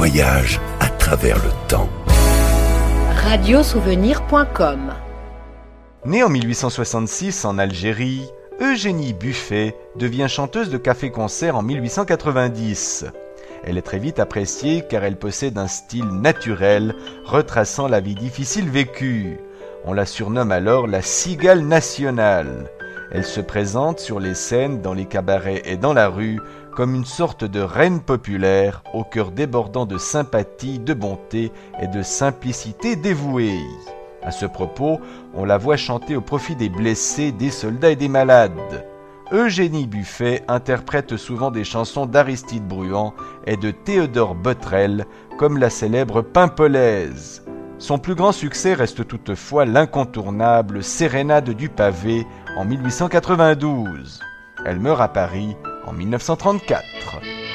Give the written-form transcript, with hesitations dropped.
voyage à travers le temps. Radiosouvenir.com. Née en 1866 en Algérie, Eugénie Buffet devient chanteuse de café-concert en 1890. Elle est très vite appréciée car elle possède un style naturel retraçant la vie difficile vécue. On la surnomme alors la cigale nationale. Elle se présente sur les scènes, dans les cabarets et dans la rue comme une sorte de reine populaire au cœur débordant de sympathie, de bonté et de simplicité dévouée. À ce propos, on la voit chanter au profit des blessés, des soldats et des malades. Eugénie Buffet interprète souvent des chansons d'Aristide Bruant et de Théodore Botrel, comme la célèbre Pimpolaise. Son plus grand succès reste toutefois l'incontournable Sérénade du pavé en 1892. Elle meurt à Paris en 1934.